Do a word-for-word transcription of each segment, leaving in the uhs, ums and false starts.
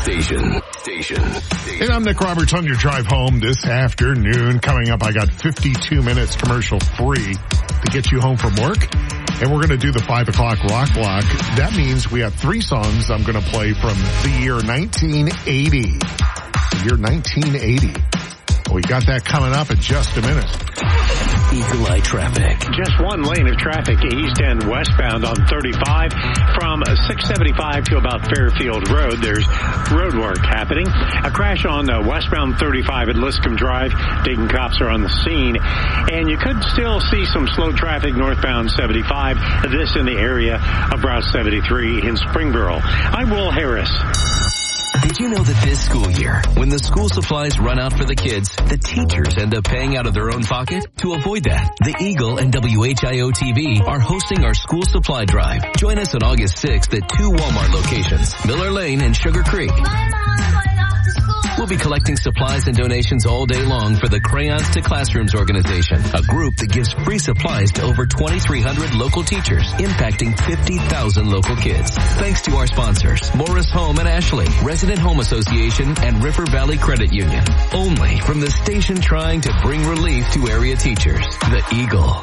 Station. Station. Station. And I'm Nick Roberts on your drive home this afternoon. Coming up, I got fifty-two minutes commercial free to get you home from work. And we're going to do the five o'clock rock block. That means we have three songs I'm going to play from the year nineteen eighty. The year nineteen eighty. We got that coming up in just a minute. Eagle Eye traffic. Just one lane of traffic east and westbound on thirty-five from six seventy-five to about Fairfield Road. There's road work happening. A crash on uh, westbound thirty-five at Liscombe Drive. Dayton cops are on the scene. And you could still see some slow traffic northbound seventy-five. This in the area of Route seventy-three in Springboro. I'm Will Harris. Did you know that this school year, when the school supplies run out for the kids, the teachers end up paying out of their own pocket? To avoid that, the Eagle and W H I O T V are hosting our school supply drive. Join us on August sixth at two Walmart locations, Miller Lane and Sugar Creek. We'll be collecting supplies and donations all day long for the Crayons to Classrooms organization, a group that gives free supplies to over twenty-three hundred local teachers, impacting fifty thousand local kids. Thanks to our sponsors, Morris Home and Ashley, Resident Home Association, and River Valley Credit Union. Only from the station trying to bring relief to area teachers. The Eagle.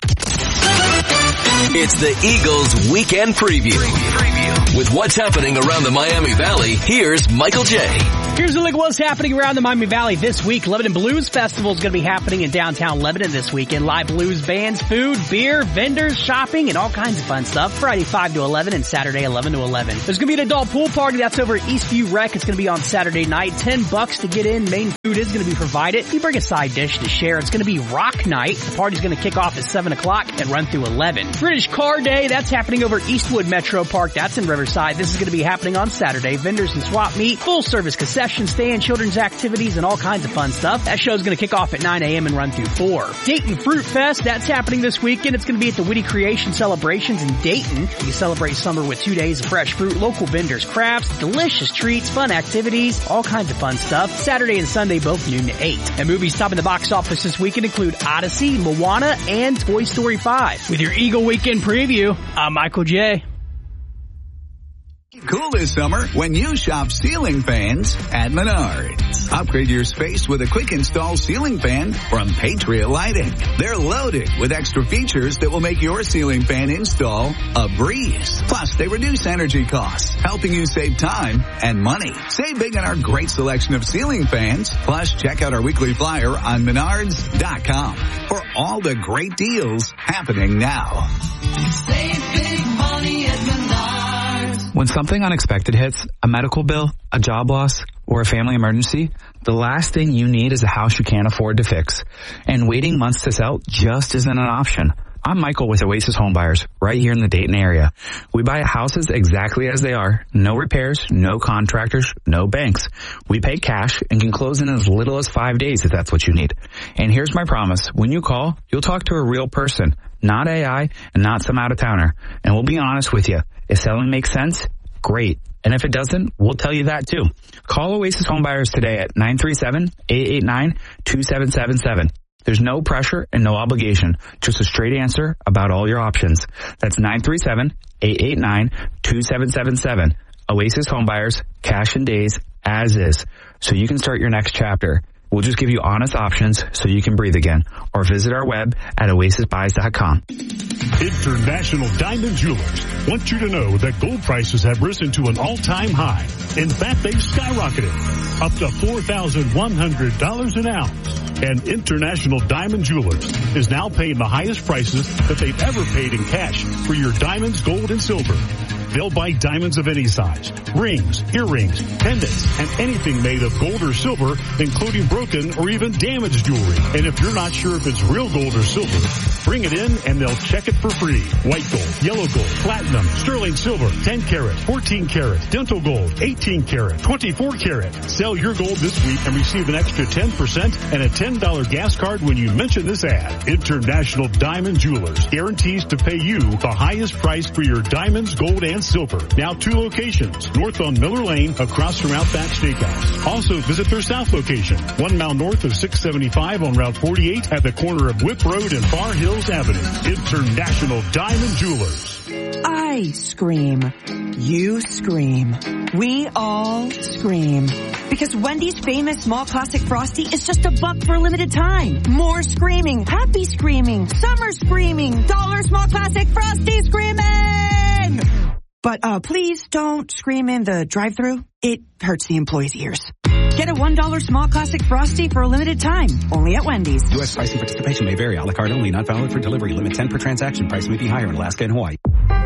It's the Eagles Weekend Preview. Preview. With what's happening around the Miami Valley, here's Michael J. Here's a look at what's happening around the Miami Valley this week. Lebanon Blues Festival is going to be happening in downtown Lebanon this weekend. Live blues bands, food, beer, vendors, shopping, and all kinds of fun stuff. Friday five to eleven and Saturday eleven to eleven. There's going to be an adult pool party that's over at Eastview Rec. It's going to be on Saturday night. Ten bucks to get in. Main food is going to be provided. You bring a side dish to share. It's going to be rock night. The party's going to kick off at seven o'clock and run through eleven. British Car Day, that's happening over at Eastwood Metro Park. That's in Riverside. This is going to be happening on Saturday. Vendors and swap meet, full service concession stand, children's activities, and all kinds of fun stuff. That show's going to kick off at nine a.m. and run through four. Dayton Fruit Fest, that's happening this weekend. It's going to be at the Witty Creation Celebrations in Dayton. You celebrate summer with two days of fresh fruit, local vendors, crafts, delicious treats, fun activities, all kinds of fun stuff. Saturday and Sunday, both noon to eight. And movies topping the box office this weekend include Odyssey, Moana, and Toy Story five. With your Eagle Weekend Preview, I'm Michael J. Cool this summer when you shop ceiling fans at Menards. Upgrade your space with a quick install ceiling fan from Patriot Lighting. They're loaded with extra features that will make your ceiling fan install a breeze. Plus, they reduce energy costs, helping you save time and money. Save big on our great selection of ceiling fans. Plus, check out our weekly flyer on menards dot com for all the great deals happening now. Save big money at Menards. When something unexpected hits, a medical bill, a job loss, or a family emergency, the last thing you need is a house you can't afford to fix. And waiting months to sell just isn't an option. I'm Michael with Oasis Homebuyers, right here in the Dayton area. We buy houses exactly as they are. No repairs, no contractors, no banks. We pay cash and can close in as little as five days if that's what you need. And here's my promise. When you call, you'll talk to a real person, not A I and not some out-of-towner. And we'll be honest with you. If selling makes sense, great. And if it doesn't, we'll tell you that too. Call Oasis Homebuyers today at nine three seven, eight eight nine, two seven seven seven. There's no pressure and no obligation, just a straight answer about all your options. That's nine three seven, eight eight nine, two seven seven seven. Oasis Homebuyers, cash in days, as is, so you can start your next chapter. We'll just give you honest options so you can breathe again. Or visit our web at oasis buys dot com. International Diamond Jewelers want you to know that gold prices have risen to an all-time high. In fact, they've skyrocketed up to four thousand one hundred dollars an ounce. And International Diamond Jewelers is now paying the highest prices that they've ever paid in cash for your diamonds, gold, and silver. They'll buy diamonds of any size, rings, earrings, pendants, and anything made of gold or silver, including broken or even damaged jewelry. And if you're not sure if it's real gold or silver, bring it in and they'll check it for free. White gold, yellow gold, platinum, sterling silver, ten karat, fourteen karat, dental gold, eighteen karat, twenty-four karat. Sell your gold this week and receive an extra ten percent and a ten dollars gas card when you mention this ad. International Diamond Jewelers guarantees to pay you the highest price for your diamonds, gold, and silver. Now two locations, north on Miller Lane, across from Outback Steakhouse. Also visit their south location, one mile north of six seventy-five on Route forty-eight at the corner of Whip Road and Far Hill Hills Avenue. International Diamond Jewelers. I scream. You scream. We all scream. Because Wendy's famous small classic Frosty is just a buck for a limited time. More screaming. Happy screaming. Summer screaming. Dollar small classic Frosty screaming! But, uh, please don't scream in the drive-thru. It hurts the employees' ears. Get a one dollar small classic Frosty for a limited time. Only at Wendy's. U S pricing participation may vary. A la carte only. Not valid for delivery. Limit ten per transaction. Price may be higher in Alaska and Hawaii.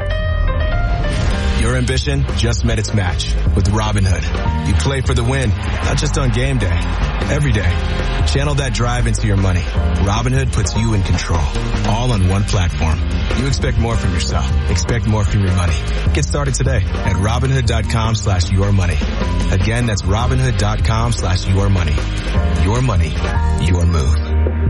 Your ambition just met its match with Robinhood. You play for the win, not just on game day, every day. Channel that drive into your money. Robinhood puts you in control, all on one platform. You expect more from yourself. Expect more from your money. Get started today at Robinhood.com slash your money. Again, that's Robinhood.com slash your money. Your money, your move.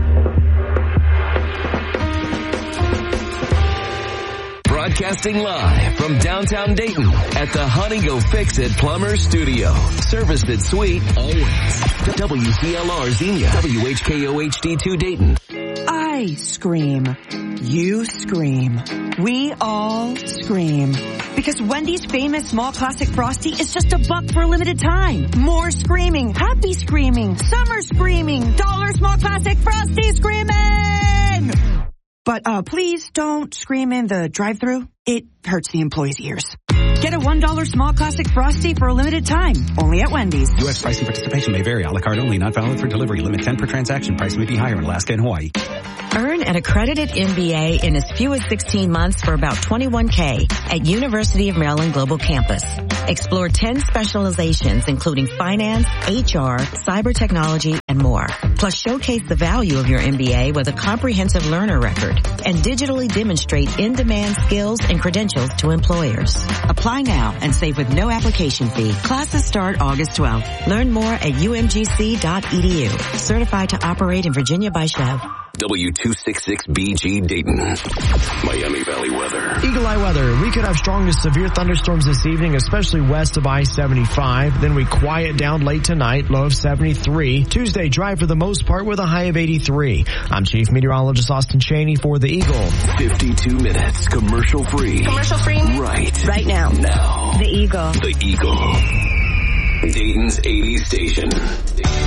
Broadcasting live from downtown Dayton at the Honey Go Fix It Plumber Studio. Serviced at Sweet always. W C L R Xenia. W H K O H D two Dayton. I scream. You scream. We all scream. Because Wendy's famous small classic Frosty is just a buck for a limited time. More screaming. Happy screaming. Summer screaming. Dollar small classic Frosty screaming! But, uh, please don't scream in the drive-thru. It hurts the employees' ears. Get a one dollar small classic Frosty for a limited time. Only at Wendy's. U S pricing participation may vary. A la carte only. Not valid for delivery. Limit ten per transaction. Price may be higher in Alaska and Hawaii. Earn an accredited M B A in as few as sixteen months for about twenty-one K at University of Maryland Global Campus. Explore ten specializations including finance, H R, cyber technology, and more. Plus showcase the value of your M B A with a comprehensive learner record and digitally demonstrate in-demand skills and credentials to employers. Apply now and save with no application fee. Classes start August twelfth. Learn more at U M G C dot E D U. Certified to operate in Virginia by Chev. W two sixty-six B G Dayton. Miami Valley weather. Eagle Eye weather. We could have strong to severe thunderstorms this evening, especially west of I seventy-five. Then we quiet down late tonight, low of seventy-three. Tuesday, dry for the most part with a high of eighty-three. I'm Chief Meteorologist Austin Cheney for the Eagle. fifty-two minutes, commercial free. Commercial free? Right. Right now. Now. The Eagle. The Eagle. Dayton's eighties station.